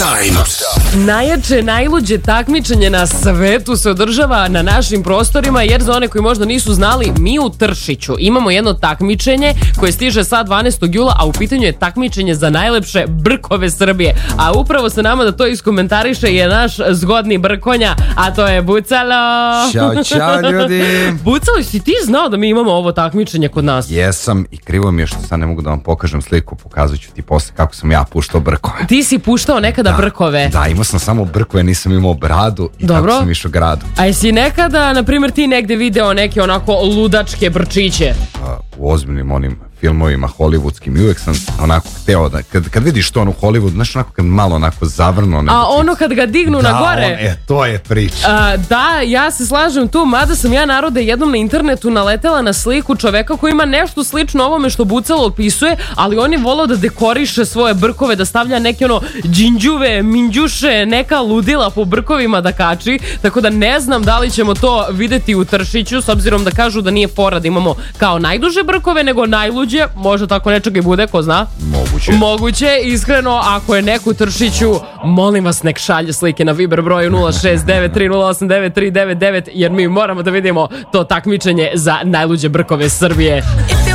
Times. Najjače, najluđe takmičenje na svetu se održava na našim prostorima, jer za one koji možda nisu znali, mi u Tršiću imamo jedno takmičenje koje stiže sad 12. jula, a u pitanju je takmičenje za najlepše brkove Srbije. A upravo sa nama da to iskomentariše je naš zgodni brkonja, a to je Bucalo. Ćao ljudi. Bucalo, si ti znao da mi imamo ovo takmičenje kod nas? Jesam i krivo mi je što sad ne mogu da vam pokažem sliku, pokazat ću ti posle kako sam ja puštao brkove. Ti si puštao nekada brkove? Da, imao sam samo brkove, nisam imao bradu i Dobro. tako sam išao gradu. A jesi nekada, na primjer, ti negde video neke onako ludačke brčiće? U ozbiljnim onim filmovima hollywoodskim i uvek sam onako hteo da, kad vidiš to u Hollywoodu, znaš onako kad malo onako zavrno. A ono kad ga dignu na gore? To je priča. Da, ja se slažem tu, mada sam ja, narode, jednom na internetu naletela na sliku čoveka koji ima nešto slično ovome što Bucalo opisuje, ali on je volao da dekoriše svoje brkove, da stavlja neke ono džinđuve, minđuše, neka ludila po brkovima da kači, tako da ne znam da li ćemo to videti u Tršiću, s obzirom da kažu da nije fora da imamo kao najduže brkove, nego najluđe. Možda tako nečega i bude, ko zna? Moguće, iskreno, ako je neko u Tršiću, molim vas nek šalje slike na Viber broju 069308999, jer mi moramo da vidimo to takmičenje za najluđe brkove Srbije.